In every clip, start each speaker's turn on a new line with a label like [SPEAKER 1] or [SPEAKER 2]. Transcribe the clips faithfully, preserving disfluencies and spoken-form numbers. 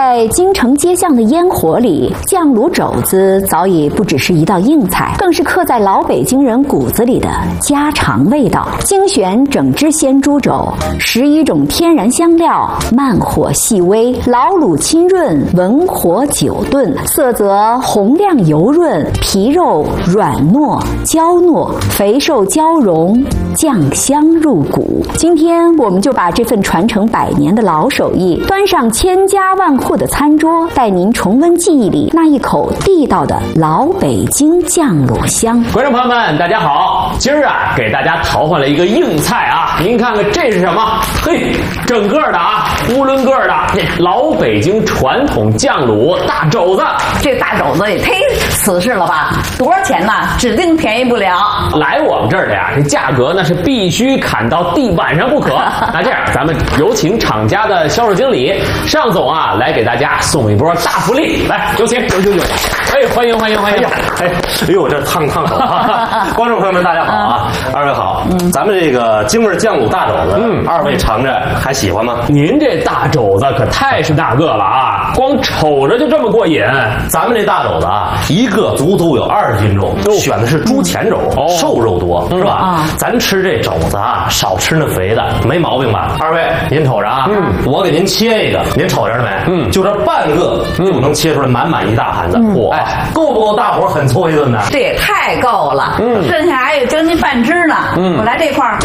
[SPEAKER 1] 在京城街巷的烟火里，酱卤肘子早已不只是一道硬菜，更是刻在老北京人骨子里的家常味道。精选整只鲜猪肘，十一种天然香料，慢火细煨，老卤亲润，文火久炖，色泽红亮油润，皮肉软糯娇糯，肥瘦交融，酱香入骨。今天我们就把这份传承百年的老手艺端上千家万户的餐桌，带您重温记忆里那一口地道的老北京酱卤香。
[SPEAKER 2] 观众朋友们，大家好！今儿啊，给大家淘换了一个硬菜啊，您看看这是什么？嘿，整个的啊，乌伦个的这老北京传统酱卤大肘子。
[SPEAKER 3] 这大肘子也忒瓷实了吧？多少钱呢？指定便宜不了。
[SPEAKER 2] 来我们这儿的呀，这价格那是必须砍到地板上不可。那这样，咱们有请厂家的销售经理尚总啊，来给大家送一波大福利。来，有请，有请，有请。哎，欢迎欢迎欢迎！
[SPEAKER 4] 哎，哎呦，这烫烫手啊！观众朋友们，大家好啊！二位好，嗯，咱们这个京味酱卤大肘子，嗯，二位尝着还喜欢吗？
[SPEAKER 2] 您这大肘子可太是大个了啊！光瞅着就这么过瘾。
[SPEAKER 4] 咱们这大肘子啊，一个足足有二十斤重，选的是猪前肘，哦、瘦肉多，是吧？啊、咱吃这肘子啊，少吃那肥的，没毛病吧？二位，您瞅着啊，嗯，我给您切一个，您瞅着了没？嗯，就这半个就能切出来满满一大盘子，嚯、嗯！哎，够不够大伙很凑一顿呢？
[SPEAKER 3] 这也太够了，嗯，剩下还有将近半只呢。嗯，我来这块儿。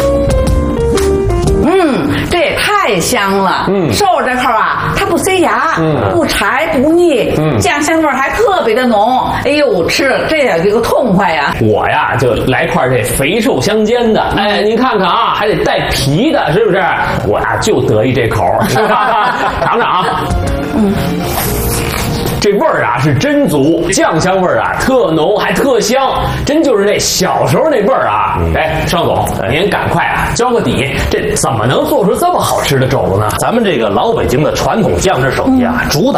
[SPEAKER 3] 嗯，这也太香了。嗯，瘦这块啊，它不塞牙，嗯，不柴不腻，嗯，酱香味还特别的浓。哎呦，吃了这也这个痛快呀！
[SPEAKER 2] 我呀就来块这肥瘦相间的，哎，您看看啊，还得带皮的，是不是？我呀就得意这口，是吧？尝尝啊，嗯。这味儿啊是真足，酱香味儿啊特浓还特香，真就是那小时候那味儿啊！嗯、哎，尚总，您赶快啊交个底，这怎么能做出这么好吃的肘子呢？
[SPEAKER 4] 咱们这个老北京的传统酱汁手艺啊，嗯、主打